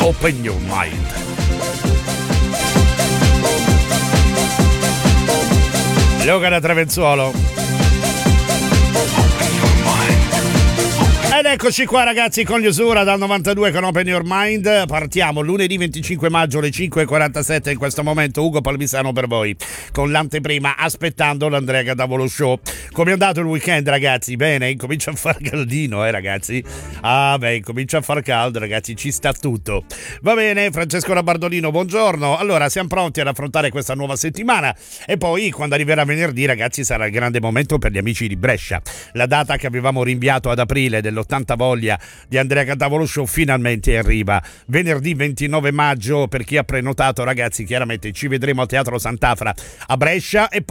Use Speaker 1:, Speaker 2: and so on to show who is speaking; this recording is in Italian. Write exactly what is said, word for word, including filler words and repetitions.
Speaker 1: Open Your Mind. Luca da Travenzuolo. Ed eccoci qua ragazzi con gli Usura dal novantadue con Open Your Mind. Partiamo lunedì venticinque maggio alle cinque e quarantasette. In questo momento Ugo Palmisano per voi con l'anteprima aspettando l'Andrea Cadavolo Show. Come è andato il weekend ragazzi? Bene, incomincia a far caldino eh ragazzi. Ah beh, incomincia a far caldo ragazzi, ci sta tutto. Va bene, Francesco Rabardolino, buongiorno. Allora siamo pronti ad affrontare questa nuova settimana e poi quando arriverà venerdì ragazzi sarà il grande momento per gli amici di Brescia. La data che avevamo rinviato ad aprile dello ottanta voglia di Andrea Cantavolo Show finalmente arriva venerdì ventinove maggio. Per chi ha prenotato ragazzi chiaramente ci vedremo al Teatro Sant'Afra a Brescia e